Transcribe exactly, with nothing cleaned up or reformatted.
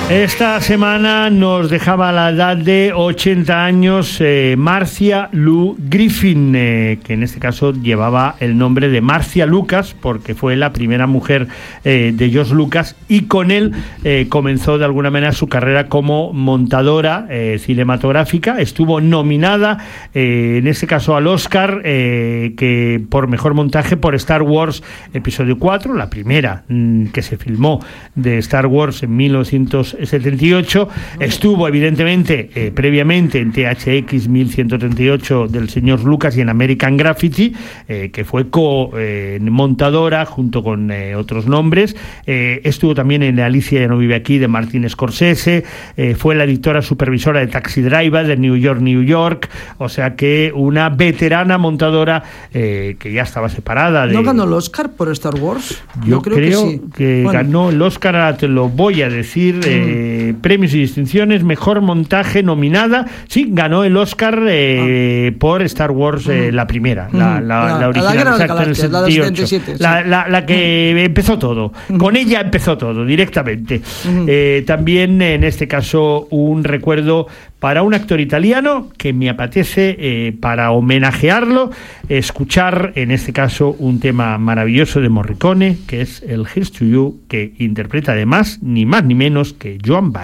Esta semana nos dejaba a la edad de ochenta años eh, Marcia Lou Griffin, eh, que en este caso llevaba el nombre de Marcia Lucas, porque fue la primera mujer eh, de George Lucas, y con él eh, comenzó de alguna manera su carrera como montadora eh, cinematográfica. Estuvo nominada, eh, en este caso al Oscar, eh, que por mejor montaje por Star Wars Episodio cuatro, la primera mm, que se filmó de Star Wars en mil novecientos setenta y ocho. Estuvo evidentemente eh, previamente en T H X mil ciento treinta y ocho del señor Lucas y en American Graffiti, eh, que fue co-montadora eh, junto con eh, otros nombres. Eh, estuvo también en Alicia ya no vive aquí de Martin Scorsese. Eh, fue la editora supervisora de Taxi Driver de New York, New York. O sea que una veterana montadora eh, que ya estaba separada de... ¿No ganó el Oscar por Star Wars? Yo, Yo creo, creo que, sí. que bueno. ganó el Oscar, ahora te lo voy a decir. Eh, Eh, premios y distinciones, mejor montaje nominada, sí, ganó el Oscar eh, ah. por Star Wars, eh, la primera, uh-huh. la, la, la, la original, la, exacto, en el setenta y ocho, la, setenta y siete, la, sí. la, la que uh-huh. empezó todo, uh-huh. con ella empezó todo directamente. Uh-huh. Eh, también en este caso un recuerdo para un actor italiano que me apetece, eh, para homenajearlo, escuchar en este caso un tema maravilloso de Morricone, que es el Here's to You, que interpreta además ni más ni menos que Joan Baez.